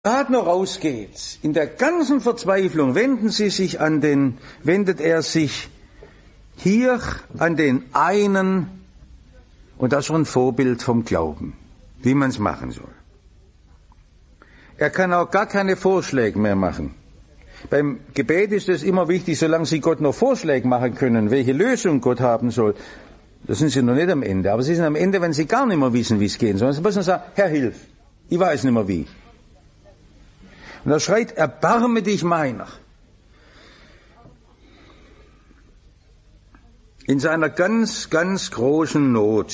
gerade noch rausgeht, in der ganzen Verzweiflung wendet er sich hier an den einen, und das ist schon ein Vorbild vom Glauben, wie man es machen soll. Er kann auch gar keine Vorschläge mehr machen. Beim Gebet ist es immer wichtig, solange Sie Gott noch Vorschläge machen können, welche Lösung Gott haben soll. Da sind Sie noch nicht am Ende. Aber Sie sind am Ende, wenn Sie gar nicht mehr wissen, wie es gehen soll. Sie müssen sagen, Herr, hilf. Ich weiß nicht mehr wie. Und er schreit, erbarme dich meiner. In seiner ganz, ganz großen Not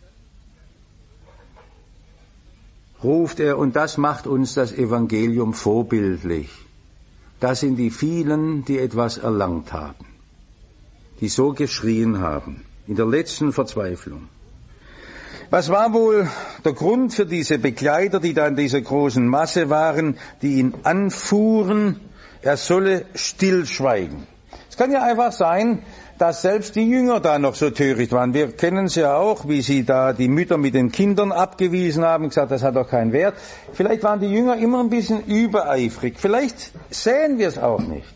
ruft er, und das macht uns das Evangelium vorbildlich. Das sind die vielen, die etwas erlangt haben, die so geschrien haben, in der letzten Verzweiflung. Was war wohl der Grund für diese Begleiter, die da in dieser großen Masse waren, die ihn anfuhren, er solle stillschweigen? Es kann ja einfach sein, dass selbst die Jünger da noch so töricht waren. Wir kennen es ja auch, wie sie da die Mütter mit den Kindern abgewiesen haben, gesagt, das hat doch keinen Wert. Vielleicht waren die Jünger immer ein bisschen übereifrig. Vielleicht sehen wir es auch nicht.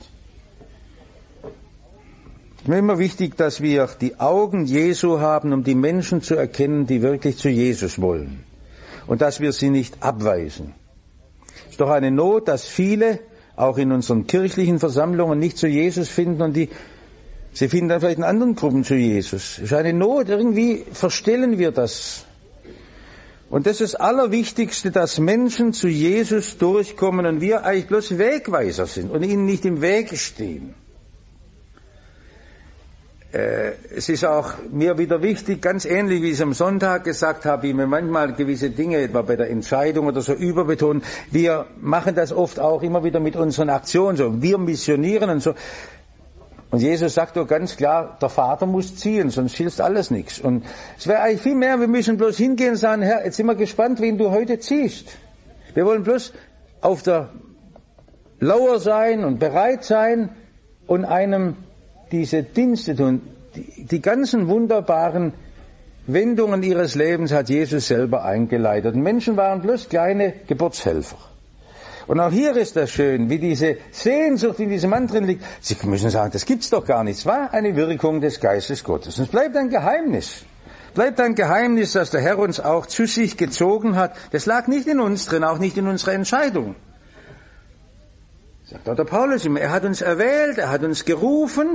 Es ist mir immer wichtig, dass wir die Augen Jesu haben, um die Menschen zu erkennen, die wirklich zu Jesus wollen. Und dass wir sie nicht abweisen. Es ist doch eine Not, dass viele, auch in unseren kirchlichen Versammlungen, nicht zu Jesus finden und sie finden dann vielleicht in anderen Gruppen zu Jesus. Es ist eine Not, irgendwie verstellen wir das. Und das ist das Allerwichtigste, dass Menschen zu Jesus durchkommen und wir eigentlich bloß Wegweiser sind und ihnen nicht im Wege stehen. Es ist auch mir wieder wichtig, ganz ähnlich wie ich es am Sonntag gesagt habe, wie wir manchmal gewisse Dinge, etwa bei der Entscheidung oder so, überbetonen. Wir machen das oft auch immer wieder mit unseren Aktionen so. Wir missionieren und so. Und Jesus sagt doch ganz klar, der Vater muss ziehen, sonst hilft alles nichts. Und es wäre eigentlich viel mehr, wir müssen bloß hingehen und sagen, Herr, jetzt sind wir gespannt, wen du heute ziehst. Wir wollen bloß auf der Lauer sein und bereit sein und einem diese Dienste tun. Die ganzen wunderbaren Wendungen ihres Lebens hat Jesus selber eingeleitet. Und Menschen waren bloß kleine Geburtshelfer. Und auch hier ist das schön, wie diese Sehnsucht in diesem Mann drin liegt. Sie müssen sagen, das gibt's doch gar nicht. Es war eine Wirkung des Geistes Gottes. Und es bleibt ein Geheimnis. Bleibt ein Geheimnis, dass der Herr uns auch zu sich gezogen hat. Das lag nicht in uns drin, auch nicht in unserer Entscheidung. Sagt auch der Paulus immer, er hat uns erwählt, er hat uns gerufen.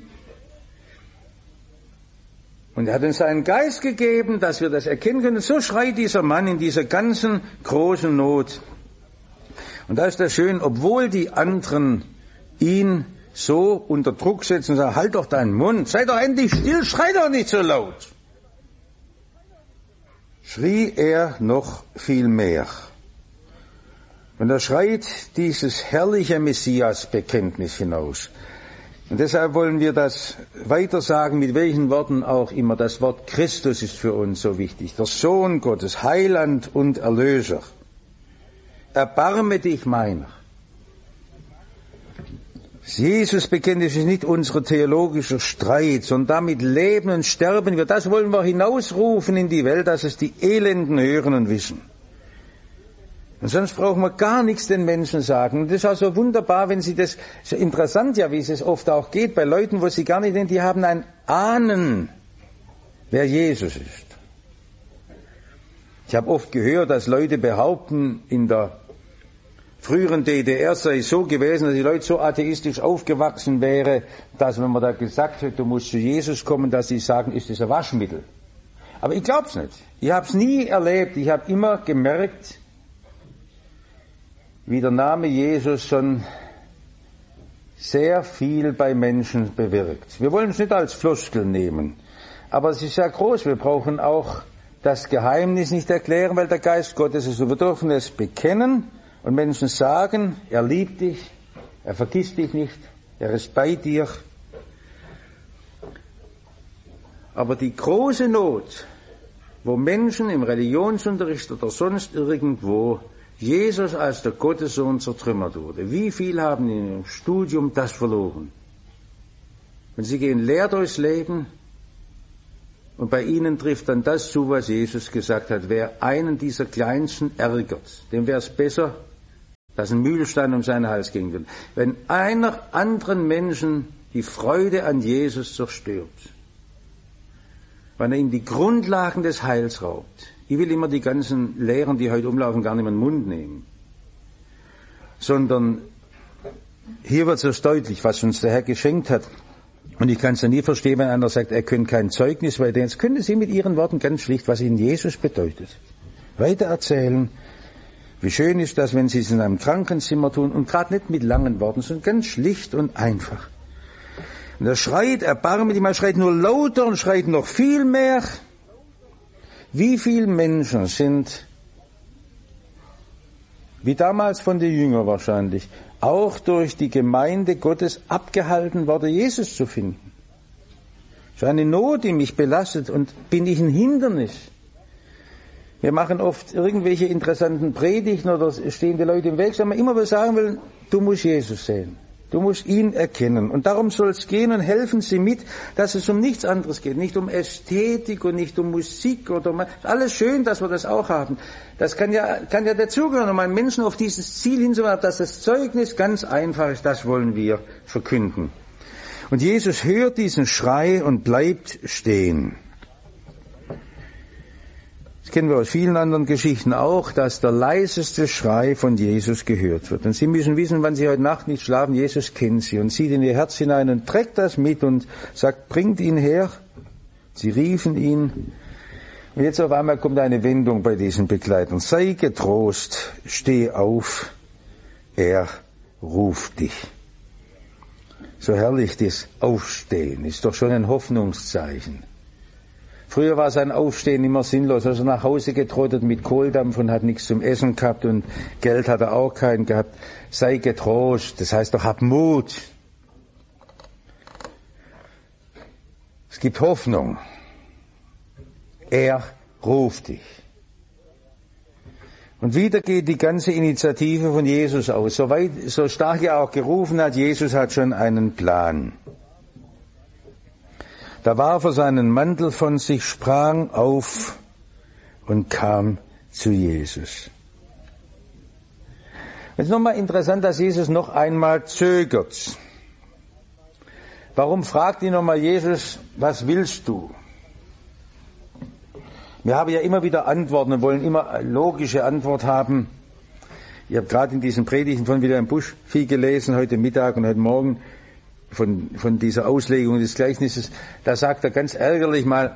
Und er hat uns seinen Geist gegeben, dass wir das erkennen können. So schreit dieser Mann in dieser ganzen großen Not. Und da ist das schön, obwohl die anderen ihn so unter Druck setzen und sagen, halt doch deinen Mund, sei doch endlich still, schrei doch nicht so laut. Schrie er noch viel mehr. Und er schreit dieses herrliche Messias-Bekenntnis hinaus. Und deshalb wollen wir das weiter sagen, mit welchen Worten auch immer. Das Wort Christus ist für uns so wichtig. Der Sohn Gottes, Heiland und Erlöser. Erbarme dich meiner. Das Jesus-Bekenntnis ist nicht unser theologischer Streit, sondern damit leben und sterben wir. Das wollen wir hinausrufen in die Welt, dass es die Elenden hören und wissen. Und sonst brauchen wir gar nichts den Menschen sagen. Und das ist auch so wunderbar, wenn Sie das, so interessant ja, wie es oft auch geht, bei Leuten, wo Sie gar nicht denken, die haben ein Ahnen, wer Jesus ist. Ich habe oft gehört, dass Leute behaupten, in der früheren DDR sei es so gewesen, dass die Leute so atheistisch aufgewachsen wären, dass wenn man da gesagt hat, du musst zu Jesus kommen, dass sie sagen, ist das ein Waschmittel. Aber ich glaub's nicht. Ich habe es nie erlebt. Ich habe immer gemerkt, wie der Name Jesus schon sehr viel bei Menschen bewirkt. Wir wollen es nicht als Floskel nehmen, aber es ist sehr groß. Wir brauchen auch das Geheimnis nicht erklären, weil der Geist Gottes ist. Wir dürfen es bekennen und Menschen sagen, er liebt dich, er vergisst dich nicht, er ist bei dir. Aber die große Not, wo Menschen im Religionsunterricht oder sonst irgendwo Jesus als der Gottessohn zertrümmert wurde. Wie viel haben in ihrem Studium das verloren? Und sie gehen leer durchs Leben und bei ihnen trifft dann das zu, was Jesus gesagt hat. Wer einen dieser Kleinsten ärgert, dem wäre es besser, dass ein Mühlstein um seinen Hals gehen wird. Wenn einer anderen Menschen die Freude an Jesus zerstört, wenn er ihm die Grundlagen des Heils raubt. Ich will immer die ganzen Lehren, die heute umlaufen, gar nicht mehr in den Mund nehmen. Sondern hier wird es deutlich, was uns der Herr geschenkt hat. Und ich kann es ja nie verstehen, wenn einer sagt, er könnte kein Zeugnis weiter. Jetzt können Sie mit Ihren Worten ganz schlicht, was Ihnen Jesus bedeutet, weiter erzählen. Wie schön ist das, wenn Sie es in einem Krankenzimmer tun und gerade nicht mit langen Worten, sondern ganz schlicht und einfach. Und er schreit, erbarme dich, man schreit nur lauter und schreit noch viel mehr. Wie viele Menschen sind, wie damals von den Jüngern wahrscheinlich, auch durch die Gemeinde Gottes abgehalten worden, Jesus zu finden. Es ist eine Not, die mich belastet, und bin ich ein Hindernis. Wir machen oft irgendwelche interessanten Predigten oder stehen die Leute im Weg, sagen wir immer, wir sagen wollen, du musst Jesus sehen. Du musst ihn erkennen. Und darum soll es gehen, und helfen Sie mit, dass es um nichts anderes geht. Nicht um Ästhetik und nicht um Musik oder alles schön, dass wir das auch haben. Das kann ja dazugehören, um einen Menschen auf dieses Ziel hinzuwerfen, dass das Zeugnis ganz einfach ist. Das wollen wir verkünden. Und Jesus hört diesen Schrei und bleibt stehen. Das kennen wir aus vielen anderen Geschichten auch, dass der leiseste Schrei von Jesus gehört wird. Und Sie müssen wissen, wann Sie heute Nacht nicht schlafen, Jesus kennt Sie und sieht in Ihr Herz hinein und trägt das mit und sagt, bringt ihn her. Sie riefen ihn. Und jetzt auf einmal kommt eine Wendung bei diesen Begleitern. Sei getrost, steh auf, er ruft dich. So herrlich das Aufstehen, ist doch schon ein Hoffnungszeichen. Früher war sein Aufstehen immer sinnlos. Er ist nach Hause getrottet mit Kohldampf und hat nichts zum Essen gehabt und Geld hat er auch keinen gehabt. Sei getrost, das heißt doch, hab Mut. Es gibt Hoffnung. Er ruft dich. Und wieder geht die ganze Initiative von Jesus aus. So stark er auch gerufen hat, Jesus hat schon einen Plan. Da warf er seinen Mantel von sich, sprang auf und kam zu Jesus. Es ist nochmal interessant, dass Jesus noch einmal zögert. Warum fragt ihn nochmal Jesus, was willst du? Wir haben ja immer wieder Antworten und wollen immer logische Antwort haben. Ich habe gerade in diesen Predigten von Wilhelm Busch viel gelesen, heute Mittag und heute Morgen, von dieser Auslegung des Gleichnisses. Da sagt er ganz ärgerlich mal,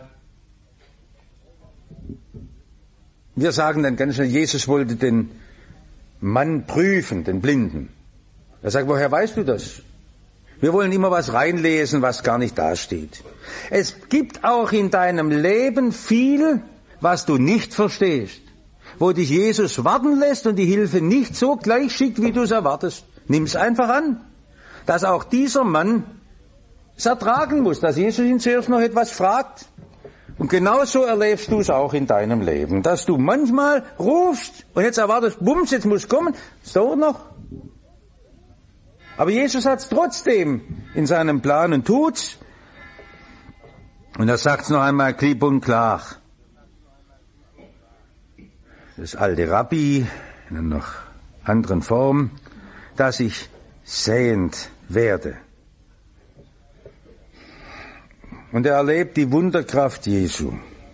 wir sagen dann ganz schnell, Jesus wollte den Mann prüfen, den Blinden. Er sagt, woher weißt du das? Wir wollen immer was reinlesen, was gar nicht dasteht. Es gibt auch in deinem Leben viel, was du nicht verstehst, wo dich Jesus warten lässt und die Hilfe nicht so gleich schickt, wie du es erwartest. Nimm's einfach an, dass auch dieser Mann es ertragen muss, dass Jesus ihn zuerst noch etwas fragt. Und genauso erlebst du es auch in deinem Leben, dass du manchmal rufst und jetzt erwartest, bums, jetzt muss kommen, es dauert noch. Aber Jesus hat es trotzdem in seinem Plan und tut's. Und er sagt es noch einmal klipp und klar. Das alte Rabbi in einer noch anderen Form, dass ich sehend werde. Und er erlebt die Wunderkraft Jesu.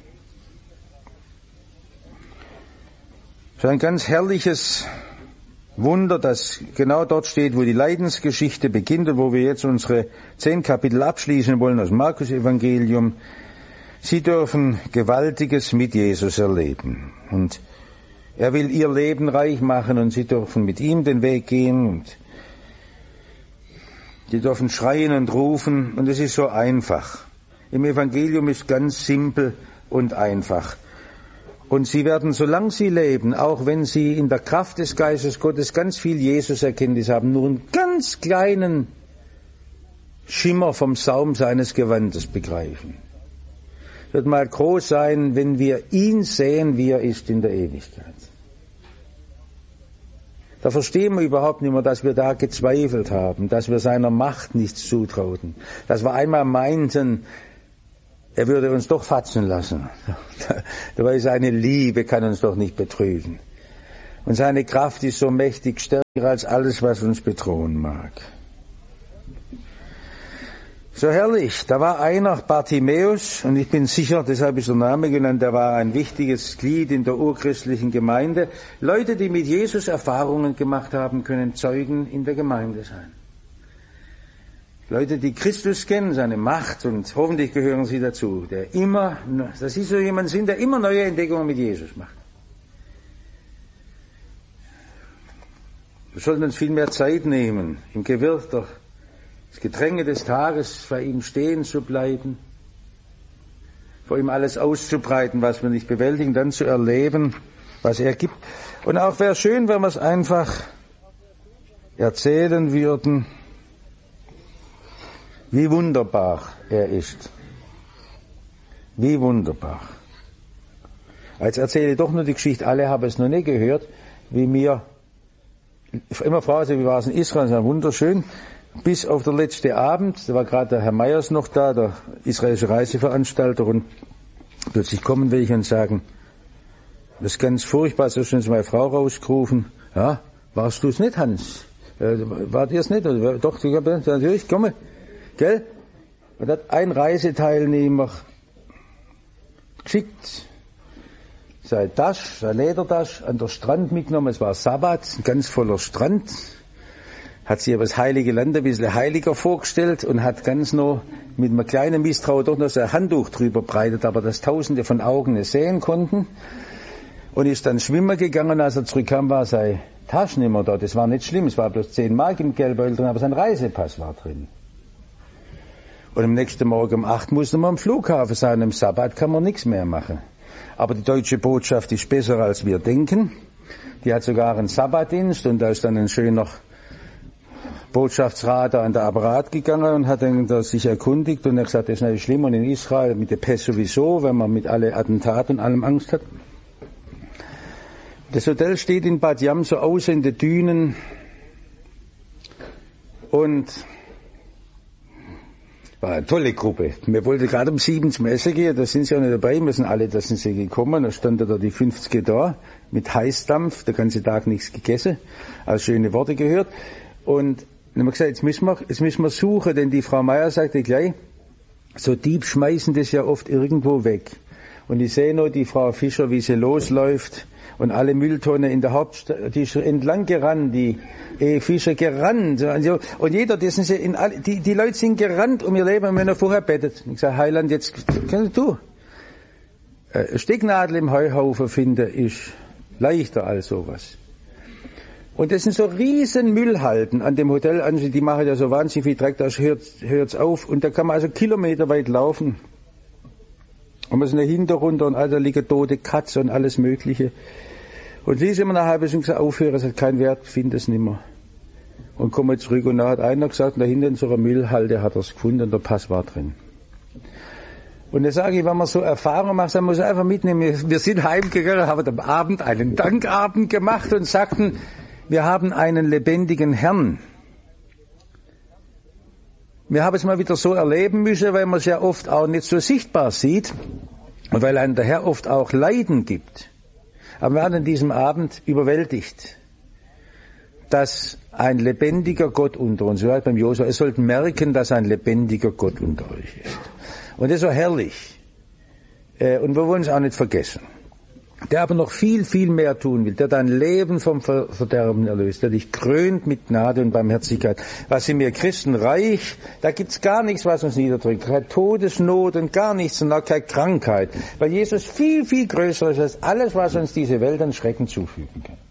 Es ist ein ganz herrliches Wunder, das genau dort steht, wo die Leidensgeschichte beginnt und wo wir jetzt unsere 10 Kapitel abschließen wollen aus dem Markus-Evangelium. Sie dürfen Gewaltiges mit Jesus erleben. Und er will ihr Leben reich machen und sie dürfen mit ihm den Weg gehen und sie dürfen schreien und rufen und es ist so einfach. Im Evangelium ist ganz simpel und einfach. Und sie werden, solange sie leben, auch wenn sie in der Kraft des Geistes Gottes ganz viel Jesus-Erkenntnis haben, nur einen ganz kleinen Schimmer vom Saum seines Gewandes begreifen. Es wird mal groß sein, wenn wir ihn sehen, wie er ist in der Ewigkeit. Da verstehen wir überhaupt nicht mehr, dass wir da gezweifelt haben, dass wir seiner Macht nichts zutrauten, dass wir einmal meinten, er würde uns doch fatzen lassen. Dabei seine Liebe kann uns doch nicht betrügen. Und seine Kraft ist so mächtig stärker als alles, was uns bedrohen mag. So herrlich, da war einer, Bartimäus, und ich bin sicher, deshalb ist der Name genannt, der war ein wichtiges Glied in der urchristlichen Gemeinde. Leute, die mit Jesus Erfahrungen gemacht haben, können Zeugen in der Gemeinde sein. Leute, die Christus kennen, seine Macht, und hoffentlich gehören sie dazu, dass sie so jemand sind, der immer neue Entdeckungen mit Jesus macht. Wir sollten uns viel mehr Zeit nehmen, im Gewirr des Gedränge des Tages vor ihm stehen zu bleiben, vor ihm alles auszubreiten, was wir nicht bewältigen, dann zu erleben, was er gibt. Und auch wäre schön, wenn wir es einfach erzählen würden, wie wunderbar er ist. Wie wunderbar. Jetzt erzähle ich doch nur die Geschichte, alle haben es noch nicht gehört, wie mir immer fragen sie, wie war es in Israel, das war wunderschön, bis auf der letzte Abend, da war gerade der Herr Meyers noch da, der israelische Reiseveranstalter, und plötzlich kommen welche und sagen, das ist ganz furchtbar, so schön ist meine Frau rausgerufen, ja, warst du es nicht, Hans? Wart ihr es nicht? Doch, natürlich, komme, gell? Und hat ein Reiseteilnehmer geschickt, seine Ledertasche an der Strand mitgenommen, es war Sabbat, ein ganz voller Strand, hat sich aber das heilige Land ein bisschen heiliger vorgestellt und hat ganz noch mit einem kleinen Misstrauen doch noch sein Handtuch drüber breitet, aber das Tausende von Augen es sehen konnten, und ist dann schwimmen gegangen. Als er zurückkam, war seine Tasche nicht mehr da. Das war nicht schlimm, es war bloß 10 Mark im Geldbeutel drin, aber sein Reisepass war drin. Und am nächsten Morgen um 8 musste man am Flughafen sein, am Sabbat kann man nichts mehr machen. Aber die deutsche Botschaft ist besser, als wir denken. Die hat sogar einen Sabbatdienst, und da ist dann ein schöner Botschaftsrat an der Apparat gegangen und hat dann sich erkundigt, und er hat gesagt, das ist nicht schlimm, und in Israel mit der Pest sowieso, wenn man mit alle Attentaten und allem Angst hat. Das Hotel steht in Bat Yam so aus in den Dünen, und war eine tolle Gruppe. Wir wollten gerade um 7 zum Essen gehen, da sind sie auch nicht dabei, wir sind alle, da sind sie gekommen, da standen da die 50 da, mit Heißdampf, den ganzen Tag nichts gegessen, also schöne Worte gehört, und dann haben wir gesagt, jetzt müssen wir suchen, denn die Frau Meier sagte gleich, so Dieb schmeißen das ja oft irgendwo weg. Und ich sehe noch die Frau Fischer, wie sie losläuft, und alle Mülltonnen in der Hauptstadt, die ist entlang gerannt, die Fischer gerannt, und jeder, die Leute sind gerannt um ihr Leben, wenn er vorher bettet. Ich sage, Heiland, jetzt kannst du. Stecknadel im Heuhaufen finden ist leichter als sowas. Und das sind so riesen Müllhalden an dem Hotel, die machen ja so wahnsinnig viel Dreck, da hört's auf, und da kann man also kilometerweit laufen. Und wir sind dahinter runter, und da liegen tote Katze und alles Mögliche. Und wie sind wir nach einer halben Stunde gesagt, aufhören, es hat keinen Wert, finde es nicht mehr. Und kommen zurück, und da hat einer gesagt, dahinter in so einer Müllhalde hat er es gefunden, und der Pass war drin. Und da sage ich, wenn man so Erfahrungen macht, dann muss man einfach mitnehmen. Wir sind heimgegangen, haben am Abend einen Dankabend gemacht und sagten, wir haben einen lebendigen Herrn. Wir haben es mal wieder so erleben müssen, weil man es ja oft auch nicht so sichtbar sieht und weil einem der Herr oft auch Leiden gibt. Aber wir waren an diesem Abend überwältigt, dass ein lebendiger Gott unter uns, so heißt beim Josua, ihr sollt merken, dass ein lebendiger Gott unter euch ist. Und das ist so herrlich. Und wir wollen es auch nicht vergessen. Der aber noch viel, viel mehr tun will, der dein Leben vom Verderben erlöst, der dich krönt mit Gnade und Barmherzigkeit. Was sind wir Christen reich? Da gibt's gar nichts, was uns niederdrückt. Keine Todesnot und gar nichts und auch keine Krankheit. Weil Jesus viel, viel größer ist als alles, was uns diese Welt an Schrecken zufügen kann.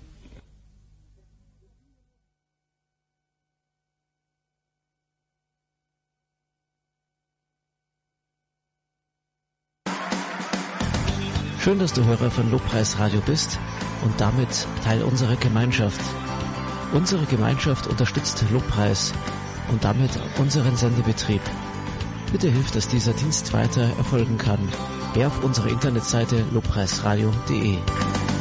Schön, dass du Hörer von Lobpreis Radio bist und damit Teil unserer Gemeinschaft. Unsere Gemeinschaft unterstützt Lobpreis und damit unseren Sendebetrieb. Bitte hilf, dass dieser Dienst weiter erfolgen kann. Geh auf unsere Internetseite lobpreisradio.de.